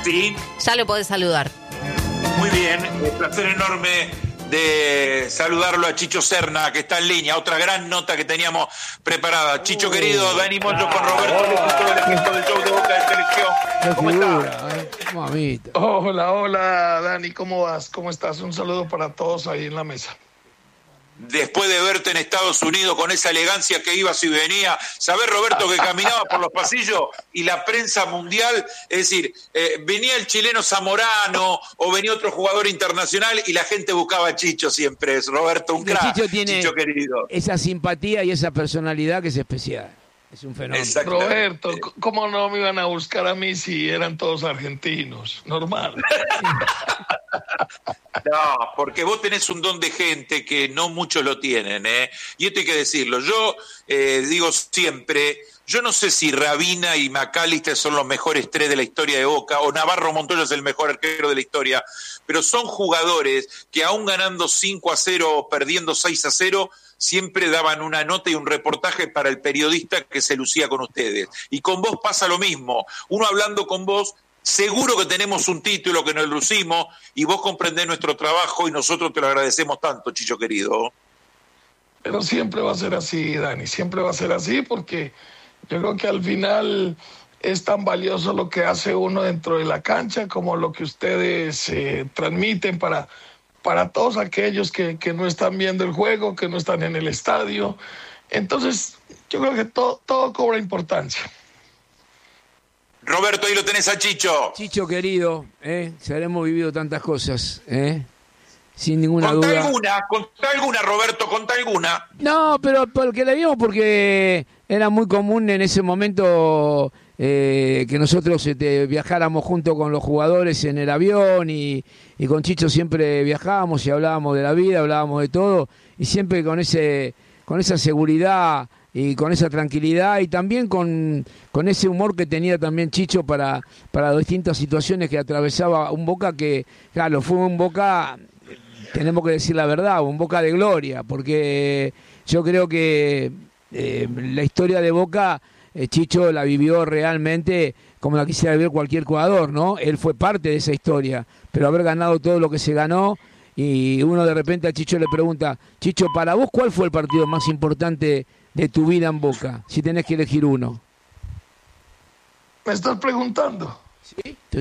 Sí. Ya lo podés saludar. Muy bien, un placer enorme de saludarlo a Chicho Serna, que está en línea. Otra gran nota que teníamos preparada. Chicho querido, Dani Moyo con Roberto León, todo el equipo del show de Boca de Selección. ¿Cómo está? Mamita. Hola, Dani, ¿cómo vas? ¿Cómo estás? Un saludo para todos ahí en la mesa. Después de verte en Estados Unidos con esa elegancia que ibas y venía, sabés, Roberto, que caminaba por los pasillos y la prensa mundial, es decir, venía el chileno Zamorano o venía otro jugador internacional y la gente buscaba a Chicho siempre. Roberto, un crack, Chicho tiene Chicho querido. esa simpatía y esa personalidad que es especial. Es un fenómeno. Roberto, ¿cómo no me iban a buscar a mí si eran todos argentinos? Normal. No, porque vos tenés un don de gente que no muchos lo tienen, ¿eh? Y esto hay que decirlo. Yo digo siempre, yo no sé si Rabina y McAllister son los mejores 3 de la historia de Boca, o Navarro Montoya es el mejor arquero de la historia, pero son jugadores que aún ganando 5-0 o perdiendo 6-0, siempre daban una nota y un reportaje para el periodista que se lucía con ustedes. Y con vos pasa lo mismo. Uno hablando con vos, seguro que tenemos un título que nos lucimos y vos comprendés nuestro trabajo y nosotros te lo agradecemos tanto, Chicho querido. Pero siempre va a ser así, Dani, siempre va a ser así porque yo creo que al final es tan valioso lo que hace uno dentro de la cancha como lo que ustedes transmiten para todos aquellos que no están viendo el juego, que no están en el estadio. Entonces, yo creo que todo cobra importancia. Roberto, ahí lo tenés a Chicho. Chicho querido, se habremos vivido tantas cosas, sin ninguna duda. Contá alguna, Roberto, contá alguna. No, pero porque la vimos porque era muy común en ese momento que nosotros viajáramos junto con los jugadores en el avión y con Chicho siempre viajábamos y hablábamos de la vida, hablábamos de todo y siempre con esa seguridad y con esa tranquilidad y también con ese humor que tenía también Chicho para distintas situaciones que atravesaba un Boca que, claro, fue un Boca, tenemos que decir la verdad, un Boca de gloria, porque yo creo que la historia de Boca, Chicho la vivió realmente como la quisiera vivir cualquier jugador, ¿no? Él fue parte de esa historia, pero haber ganado todo lo que se ganó, y uno de repente a Chicho le pregunta, Chicho, para vos, ¿cuál fue el partido más importante de tu vida en Boca, si tenés que elegir uno? ¿Me estás preguntando? Sí.